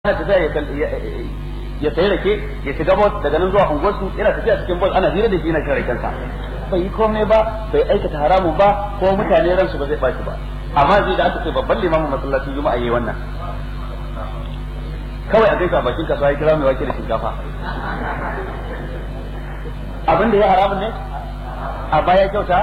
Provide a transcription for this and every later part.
ana tafiya ya sayi rake ya shiga bot daga nan zuwa unguwarsu yana tafiya cikin bot ana hira da shi na kan rakensa bai yi komai ba bai aikata haramun ba ko mutane ransu ba zai bashi ba amma zai da aka ce babban limamin masallacin juma'a yayi wannan kawai a gaisa a bakin kasuwa ya kira mai wake da shinkafa abin da ya haramun ne a baya kyauta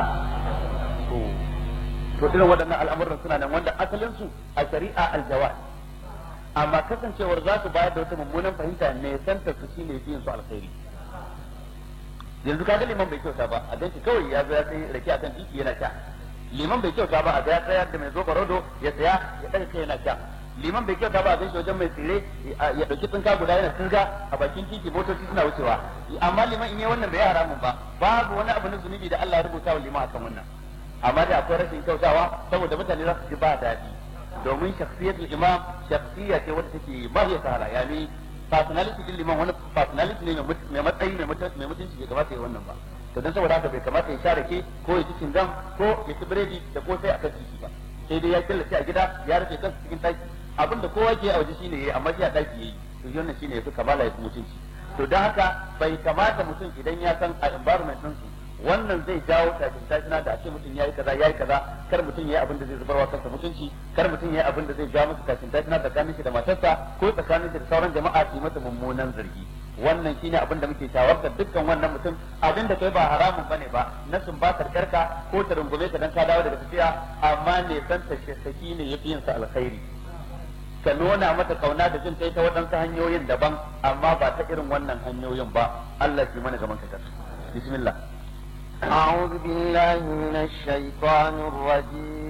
to irin waɗannan al'amuran suna nan wanda asalin su a shari'a aljawaz amma kasancewar za su bayar da wata mummunan fahimta ne santa su shine yin su alkhairi yanzu kaga liman bai kyauta ba a ganci kawai ya zo ya sai rake akan titi yana sha liman bai kyauta ba a ga ya tsaya da mai zo barodo ya tsaya ya daga kai yana sha liman bai kyauta ba a ganci wajen mai tsire ya dauki tsinka guda yana tsirga a bakin titi motoci suna wucewa amma liman in yi wannan bai haramun ba babu wani abu na zunubi da Allah ya rubuta wa liman akan wannan amma da akwai rashin kyautawa saboda mutane za su ji ba daɗi domin shakhsiyatul imam shakhsiya ce wadda take ba ya sahara yani personality din liman wani personality ne mai matsayi mai mutunci bai kamata ya wannan ba to dan saboda haka bai kamata ya share ke ko ya ci cingam ko ya ci biredi da ko sai akan titi ba sai dai ya killace a gida ya rufe kansa cikin taki abinda kowa ke a waje shine yayi amma shi a daki yayi to wannan shine yafi kamala ya fi mutunci to dan haka bai kamata mutum idan ya san a environment din su wannan zai jawo tashina da ake mutum yayi kaza kar mutum yayi abin da zai zubarwa kansa mutunci kar mutum yayi abin da zai jawo masa tashina tsakanin shi da matarsa ko tsakanin shi da sauran jama'a su mata mummunan zargi wannan shine abin da muke shawartar dukkan wannan mutum abin da kai ba haramun bane ba na sun ba karkarka ko ta rungume ka dan ka dawo daga tafiya amma ne san ta saki ne yafi yin sa alkhairi ka nuna mata kauna da jin kai ta waɗansu hanyoyin daban amma ba ta irin wannan hanyoyin ba Allah shi mana gaban ka bismillah أعوذ بالله من الشيطان الرجيم